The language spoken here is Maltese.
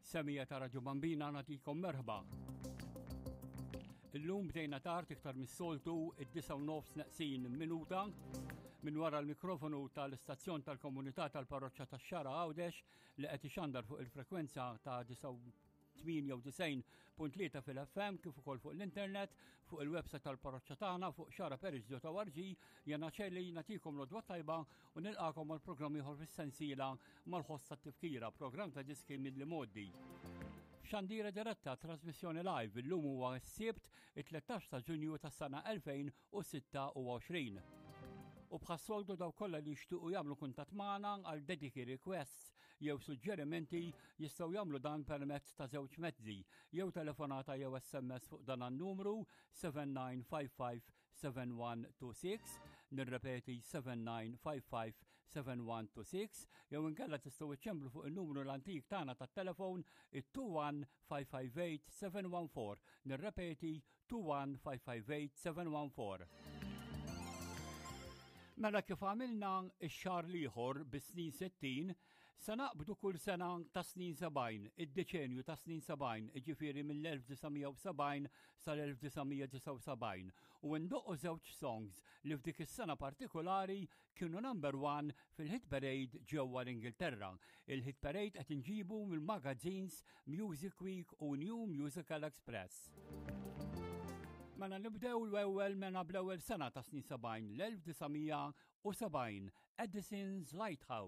Semija ta' Radio Bambina nagħtikom merħba. Illum bdejna tard iktar mis-soltu id-9:09 minuta minn wara l-mikrofonu tal-istazzjon tal-komunità tal-parroċċja tax-Xara Għawdex li qed ixandar fuq il-frekwenza ta' 98.3 fil-FM kif ukoll fuq l-internet, fuq il-website tal-parroċċja tagħna fuq xaraperisġ.org. Jena ċelli nagħtikom l-odwa tajba u nilqakom mal-programm ieħor fis-sensiela mal-ħoss tat-tifkira, programm ta' diski mid-li moddi. Xandira diretta trasmissjoni live illum huwa s-sibt it-13 ta' Ġunju tas-sena 2026. U bħassoldu daw kollha li jixtiequ jagħmlu kuntatt magħna għal dediki requests jew suġġerimenti jistgħu jagħmlu dan permezz ta' żewġ mezzi, jew telefonata jew SMS fuq dan an-numru 79557126, nirrepeti 79557126, jew inkella tistgħu iċċemplu fuq in-numru l-antik tagħna tat-telefon it-21558-714, nirrepeti 21558-714. Mela kif għamilna x-xahar ieħor bis-snin 60, se naqbdu kull sena ta' snin 70, id-deċenju ta' snin 70, jiġifieri mill-1970 sal-1979, u ndoqqu żewġ songs li f'dik is-sena partikolari kienu number 1 fil-Hit Parade ġewwa l-Ingilterra. Il-Hit Parade qed inġibu mill-magazines Music Week u New Musical Express. Mela nibdew l-ewwel mena bl-ewwel sena ta' snin 70 l-1970 Edison's Lighthouse.